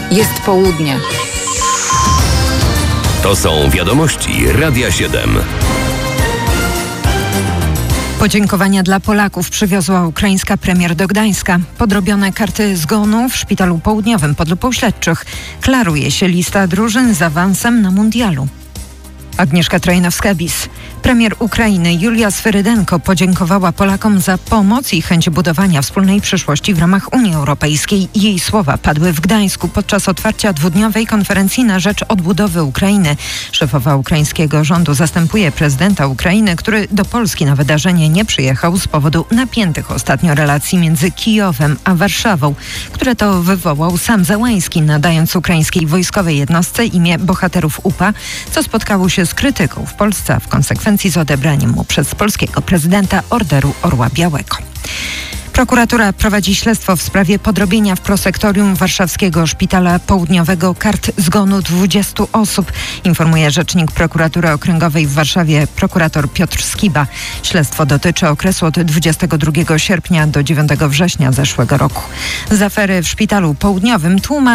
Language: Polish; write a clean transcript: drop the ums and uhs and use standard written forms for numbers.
Jest południe. To są wiadomości Radia 7. Podziękowania dla Polaków przywiozła ukraińska premier do Gdańska. Podrobione karty zgonu w Szpitalu Południowym pod lupą śledczych. Klaruje się lista drużyn z awansem na mundialu. Agnieszka Trojnowska-Bis. Premier Ukrainy Julia Swyrydenko podziękowała Polakom za pomoc i chęć budowania wspólnej przyszłości w ramach Unii Europejskiej. Jej słowa padły w Gdańsku podczas otwarcia dwudniowej konferencji na rzecz odbudowy Ukrainy. Szefowa ukraińskiego rządu zastępuje prezydenta Ukrainy, który do Polski na wydarzenie nie przyjechał z powodu napiętych ostatnio relacji między Kijowem a Warszawą, które to wywołał sam Zełenski, nadając ukraińskiej wojskowej jednostce imię bohaterów UPA, co spotkało się z krytyką w Polsce, a w konsekwencji z odebraniem mu przez polskiego prezydenta Orderu Orła Białego. Prokuratura prowadzi śledztwo w sprawie podrobienia w prosektorium warszawskiego Szpitala Południowego kart zgonu 20 osób, informuje rzecznik prokuratury okręgowej w Warszawie prokurator Piotr Skiba. Śledztwo dotyczy okresu od 22 sierpnia do 9 września zeszłego roku. Z afery w Szpitalu Południowym tłumaczy